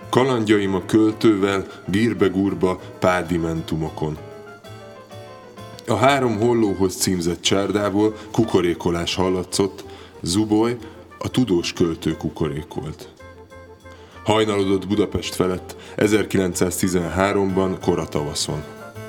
Kalandjaim a költővel, gírbe-gurba pádimentumokon. A három hollóhoz címzett csárdából kukorékolás hallatszott, Zuboly, a tudós költő kukorékolt. Hajnalodott Budapest felett 1913-ban koratavaszon.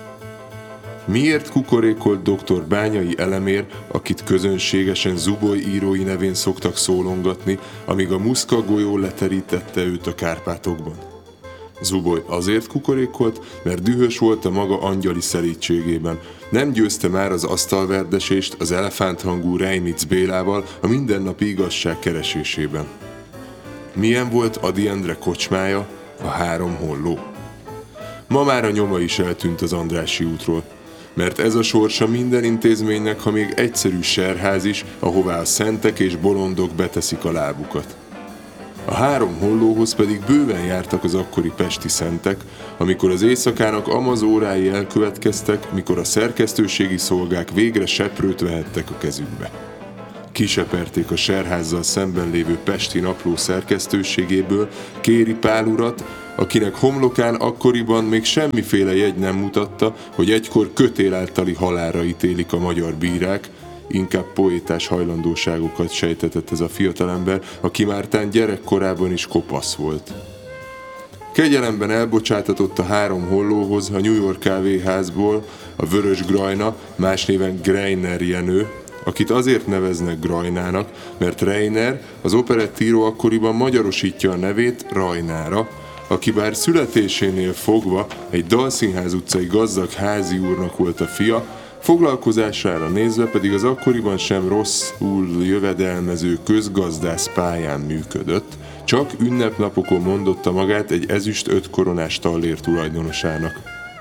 Miért kukorékolt dr. Bányai Elemér, akit közönségesen Zuboly írói nevén szoktak szólongatni, amíg a Muszka golyó leterítette őt a Kárpátokban? Zuboly azért kukorékolt, mert dühös volt a maga angyali szelídségében. Nem győzte már az asztalverdesést az elefánthangú Reimicz Bélával a mindennapi igazság keresésében. Milyen volt Ady Endre kocsmája, a három holló? Ma már a nyoma is eltűnt az Andrássy útról, mert ez a sorsa minden intézménynek, ha még egyszerű serház is, ahová a szentek és bolondok beteszik a lábukat. A három hollóhoz pedig bőven jártak az akkori pesti szentek, amikor az éjszakának amaz órái elkövetkeztek, mikor a szerkesztőségi szolgák végre seprőt vehettek a kezükbe. Kiseperték a serházzal szemben lévő pesti napló szerkesztőségéből Kéri Pál urat, akinek homlokán akkoriban még semmiféle jegy nem mutatta, hogy egykor kötél általi halálra ítélik a magyar bírák, inkább poétás hajlandóságokat sejtetett ez a fiatalember, aki mártán gyerekkorában is kopasz volt. Kegyelemben elbocsátatott a három hollóhoz a New York kávéházból a Vörös Grajna, más néven Greiner Jenő, akit azért neveznek Grajnának, mert Reiner, az operettíró akkoriban magyarosítja a nevét Rajnára, aki bár születésénél fogva egy Dalszínház utcai gazdag házi úrnak volt a fia, foglalkozására nézve pedig az akkoriban sem rosszul jövedelmező közgazdász pályán működött, csak ünnepnapokon mondotta magát egy ezüst 5 koronás tallér tulajdonosának.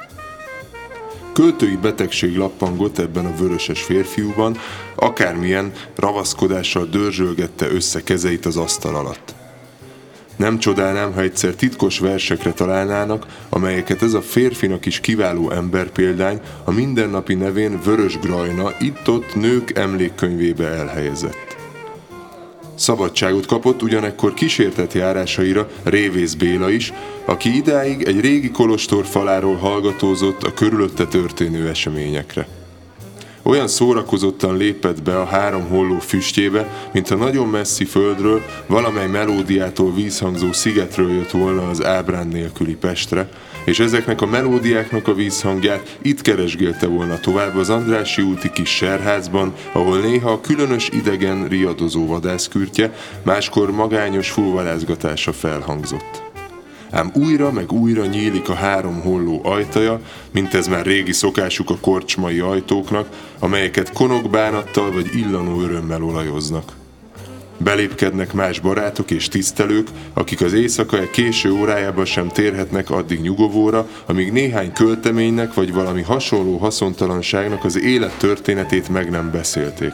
Költői betegség lappangott ebben a vöröses férfiúban, akármilyen ravaszkodással dörzsölgette össze kezeit az asztal alatt. Nem csodálnám, ha egyszer titkos versekre találnának, amelyeket ez a férfinak is kiváló emberpéldány a mindennapi nevén Vörös Grajna itt-ott nők emlékkönyvébe elhelyezett. Szabadságot kapott ugyanekkor kísértett járásaira Révész Béla is, aki idáig egy régi kolostor faláról hallgatózott a körülötte történő eseményekre. Olyan szórakozottan lépett be a három holló füstjébe, mintha nagyon messzi földről, valamely melódiától vízhangzó szigetről jött volna az ábrán nélküli Pestre, és ezeknek a melódiáknak a vízhangját itt keresgélte volna tovább az Andrássy úti kis serházban, ahol néha a különös idegen riadozó vadászkürtje, máskor magányos fullvarázgatása felhangzott. Ám újra meg újra nyílik a három holló ajtaja, mint ez már régi szokásuk a korcsmai ajtóknak, amelyeket konokbánattal vagy illanó örömmel olajoznak. Belépkednek más barátok és tisztelők, akik az éjszaka késő órájában sem térhetnek addig nyugovóra, amíg néhány költeménynek vagy valami hasonló haszontalanságnak az élettörténetét meg nem beszélték.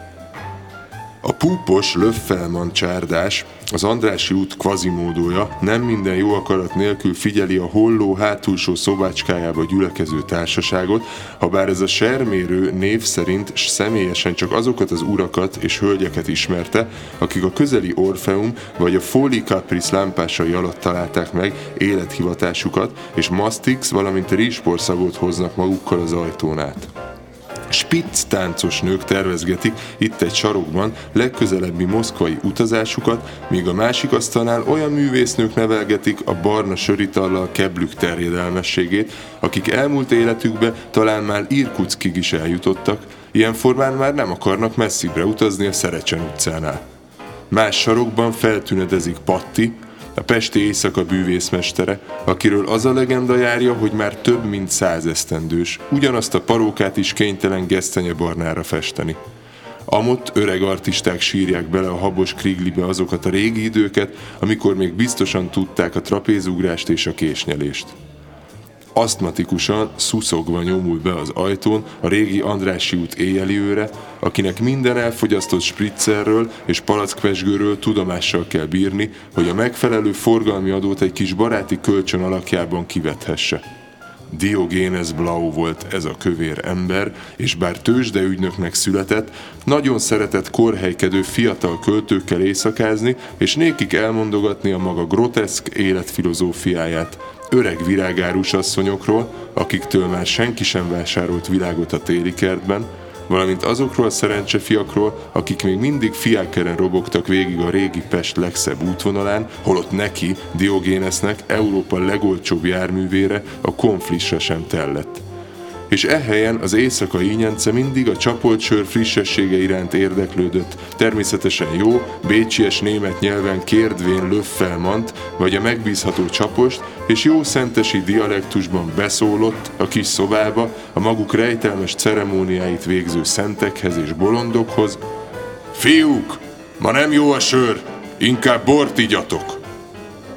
A púpos Löffelman csárdás, az Andrássy út kvazimódója nem minden jó akarat nélkül figyeli a holló hátulsó szobácskájába gyülekező társaságot, habár ez a sermérő név szerint személyesen csak azokat az urakat és hölgyeket ismerte, akik a közeli Orfeum vagy a Foli Caprice lámpásai alatt találták meg élethivatásukat, és mastix, valamint rizsporszagot hoznak magukkal az ajtón át. Spitz táncos nők tervezgetik itt egy sarokban legközelebbi moszkvai utazásukat, míg a másik asztalnál olyan művésznők nevelgetik a barna söritallal keblük terjedelmességét, akik elmúlt életükbe talán már Irkutskig is eljutottak, ilyen formán már nem akarnak messzibbre utazni a Szerecsen utcánál. Más sarokban feltünedezik Patti, a pesti éjszaka bűvészmestere, akiről az a legenda járja, hogy már több mint 100 esztendős, ugyanazt a parókát is kénytelen gesztenyebarnára festeni. Amott öreg artisták sírják bele a habos kriglibe azokat a régi időket, amikor még biztosan tudták a trapézugrást és a késnyelést. Asztmatikusan, szuszogva nyomul be az ajtón a régi Andrássy út éjjeli őre, akinek minden elfogyasztott spritzerről és palackpezsgőről tudomással kell bírni, hogy a megfelelő forgalmi adót egy kis baráti kölcsön alakjában kivethesse. Diogenes Blau volt ez a kövér ember, és bár tőzsdeügynöknek született, nagyon szeretett korhelykedő fiatal költőkkel éjszakázni, és nékik elmondogatni a maga groteszk életfilozófiáját, öreg virágárus asszonyokról, akiktől már senki sem vásárolt világot a téli kertben, valamint azokról a szerencsefiakról, akik még mindig fiákeren robogtak végig a régi Pest legszebb útvonalán, holott neki, Diogénesnek, Európa legolcsóbb járművére, a konflissra sem tellett. És ehelyen az éjszakai ínyence mindig a csapolt sör frissessége iránt érdeklődött, természetesen jó, bécsies német nyelven kérdvén löffelmant, vagy a megbízható csapost, és jó szentesi dialektusban beszólott a kis szobába a maguk rejtelmes ceremóniáit végző szentekhez és bolondokhoz: fiúk, ma nem jó a sör, inkább bort igyatok!